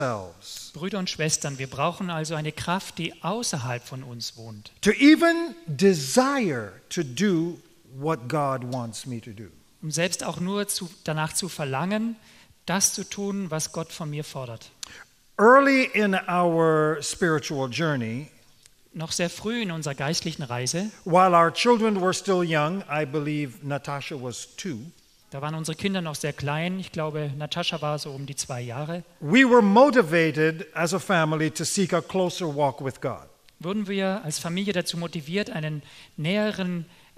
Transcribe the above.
Brüder und Schwestern, wir brauchen also eine Kraft, die außerhalb von uns wohnt. To even desire to do what God wants me to do. Um selbst auch nur danach zu verlangen, das zu tun, was Gott von mir fordert. Early in our spiritual journey, noch sehr früh in unserer geistlichen Reise, while our children were still young, I believe Natasha was 2. Da waren unsere Kinder noch sehr klein. Ich glaube, Natascha war so um die 2 Jahre. We were motivated as a family to seek a closer walk with God. Wurden wir als Familie dazu motiviert, einen näheren